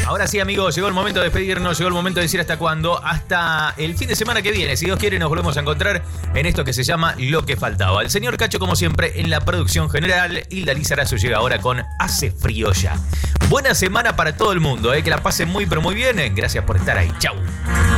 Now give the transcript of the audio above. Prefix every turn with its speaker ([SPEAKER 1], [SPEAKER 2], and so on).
[SPEAKER 1] Ahora sí, amigos, llegó el momento de despedirnos, llegó el momento de decir hasta cuándo. Hasta el fin de semana que viene. Si Dios quiere, nos volvemos a encontrar en esto que se llama Lo que faltaba. El señor Cacho, como siempre, en la producción general. Hilda Lizarazo llega ahora con Hace frío ya. Buena semana para todo el mundo, que la pasen muy, pero muy bien. Gracias por estar ahí. Chau.